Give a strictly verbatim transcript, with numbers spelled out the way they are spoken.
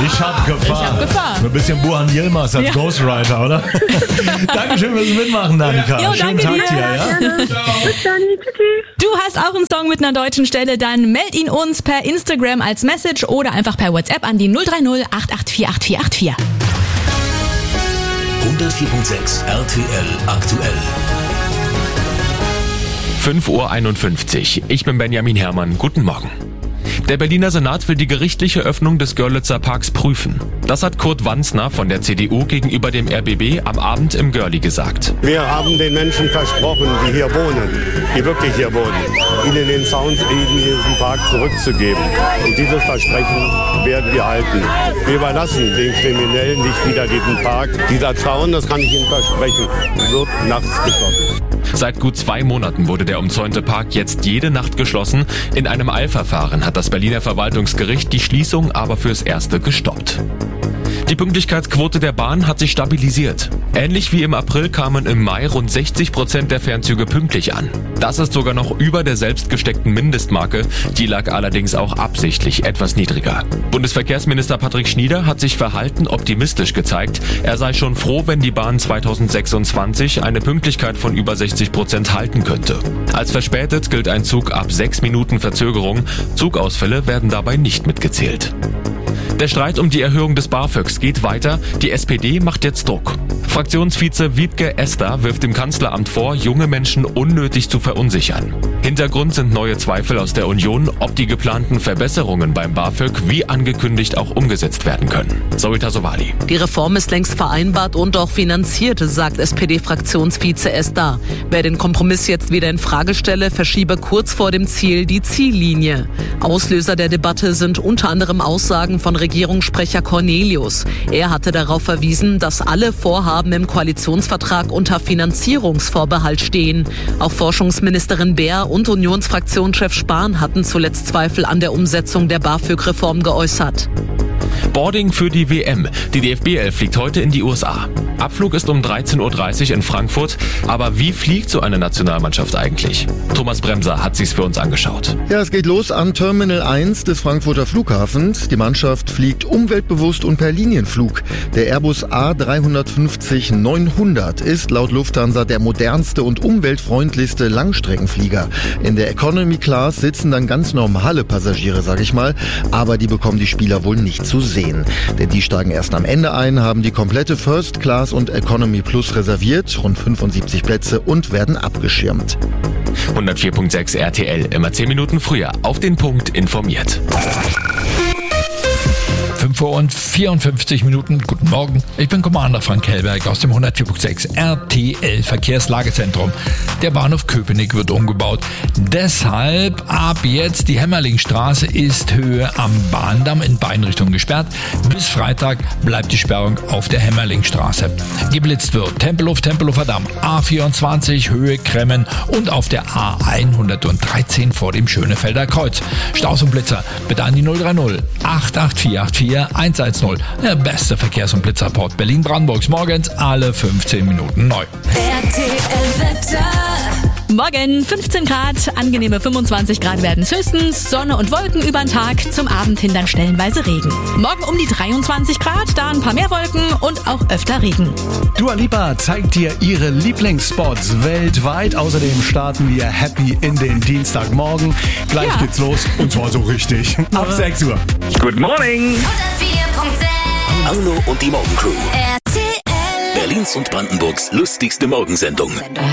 Ich hab gefahren. Ich hab gefahren. So ein bisschen Burhan Yilmaz als Ja. Ghostwriter, oder? Dankeschön fürs Mitmachen, Danica. Jo, Schönen danke Tag dir. dir, ja? Bis dann, tschüssi. Du hast auch einen Song mit einer deutschen Stelle, dann meld ihn uns per Instagram als Message oder einfach per WhatsApp an die null drei null acht acht vier acht vier acht vier. hundertvier Komma sechs R T L aktuell. fünf Uhr einundfünfzig. Ich bin Benjamin Herrmann. Guten Morgen. Der Berliner Senat will die gerichtliche Öffnung des Görlitzer Parks prüfen. Das hat Kurt Wanzner von der C D U gegenüber dem R B B am Abend im Görli gesagt. Wir haben den Menschen versprochen, die hier wohnen, die wirklich hier wohnen, ihnen den Sound, ihnen diesen Park zurückzugeben. Und dieses Versprechen werden wir halten. Wir überlassen den Kriminellen nicht wieder diesen Park. Dieser Zaun, das kann ich Ihnen versprechen, wird nachts geschlossen. Seit gut zwei Monaten wurde der umzäunte Park jetzt jede Nacht geschlossen. In einem Eilverfahren hat das Berliner Verwaltungsgericht die Schließung aber fürs Erste gestoppt. Die Pünktlichkeitsquote der Bahn hat sich stabilisiert. Ähnlich wie im April kamen im Mai rund sechzig Prozent der Fernzüge pünktlich an. Das ist sogar noch über der selbst gesteckten Mindestmarke. Die lag allerdings auch absichtlich etwas niedriger. Bundesverkehrsminister Patrick Schnieder hat sich verhalten optimistisch gezeigt. Er sei schon froh, wenn die Bahn zweitausendsechsundzwanzig eine Pünktlichkeit von über sechzig Prozent halten könnte. Als verspätet gilt ein Zug ab sechs Minuten Verzögerung. Zugausfälle werden dabei nicht mitgezählt. Der Streit um die Erhöhung des BAföGs geht weiter. Die S P D macht jetzt Druck. Fraktionsvize Wiebke Esther wirft dem Kanzleramt vor, junge Menschen unnötig zu verunsichern. Hintergrund sind neue Zweifel aus der Union, ob die geplanten Verbesserungen beim BAföG wie angekündigt auch umgesetzt werden können. Zoe Tasovali. Die Reform ist längst vereinbart und auch finanziert, sagt S P D-Fraktionsvize Esther. Wer den Kompromiss jetzt wieder in Frage stelle, verschiebe kurz vor dem Ziel die Ziellinie. Auslöser der Debatte sind unter anderem Aussagen von Regierungssprecher Cornelius. Er hatte darauf verwiesen, dass alle Vorhaben im Koalitionsvertrag unter Finanzierungsvorbehalt stehen. Auch Forschungsministerin Beer und Unionsfraktionschef Spahn hatten zuletzt Zweifel an der Umsetzung der BAföG-Reform geäußert. Boarding für die W M. Die D F B elf fliegt heute in die U S A. Abflug ist um dreizehn Uhr dreißig in Frankfurt. Aber wie fliegt so eine Nationalmannschaft eigentlich? Thomas Bremser hat sich's für uns angeschaut. Ja, es geht los an Terminal eins des Frankfurter Flughafens. Die Mannschaft fliegt umweltbewusst und per Linienflug. Der Airbus A drei fünfzig neunhundert ist laut Lufthansa der modernste und umweltfreundlichste Langstreckenflieger. In der Economy Class sitzen dann ganz normale Passagiere, sag ich mal. Aber die bekommen die Spieler wohl nicht zu sehen. Denn die steigen erst am Ende ein, haben die komplette First Class und Economy Plus reserviert, rund fünfundsiebzig Plätze, und werden abgeschirmt. hundertvier Komma sechs R T L, immer zehn Minuten früher, auf den Punkt informiert. fünf Uhr und vierundfünfzig Minuten. Guten Morgen. Ich bin Commander Frank Hellberg aus dem hundertvier Komma sechs R T L Verkehrslagezentrum. Der Bahnhof Köpenick wird umgebaut. Deshalb ab jetzt die Hämmerlingstraße ist Höhe am Bahndamm in beiden Richtungen gesperrt. Bis Freitag bleibt die Sperrung auf der Hämmerlingstraße. Geblitzt wird Tempelhof, Tempelhofer Damm, A vierundzwanzig, Höhe Kremmen und auf der A hundertdreizehn vor dem Schönefelder Kreuz. Staus und Blitzer bitte an die null drei null acht acht vier acht vier eins eins null. Der beste Verkehrs- und Blitzrapport Berlin-Brandenburgs morgens alle fünfzehn Minuten neu. R T L-Wetter. Morgen fünfzehn Grad, angenehme fünfundzwanzig Grad werden es höchstens, Sonne und Wolken über den Tag, zum Abend hin dann stellenweise Regen. Morgen um die dreiundzwanzig Grad, da ein paar mehr Wolken und auch öfter Regen. Dua Lipa zeigt dir ihre Lieblingsspots weltweit. Außerdem starten wir happy in den Dienstagmorgen. Gleich Ja. geht's los, und zwar so richtig. Ab sechs Uhr. Good morning. hundertvier Komma sechs Arno und die Morgencrew. R T L Berlins und Brandenburgs lustigste Morgensendung.